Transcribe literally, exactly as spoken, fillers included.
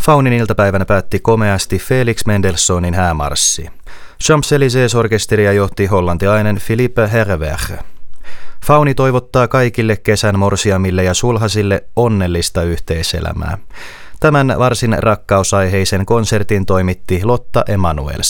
Faunin iltapäivänä päätti komeasti Felix Mendelssohnin häämarssi. Champs-Élysées-orkesteria johti hollantilainen Philippe Hervé. Fauni toivottaa kaikille kesän morsiamille ja sulhasille onnellista yhteiselämää. Tämän varsin rakkausaiheisen konsertin toimitti Lotta Emanuels.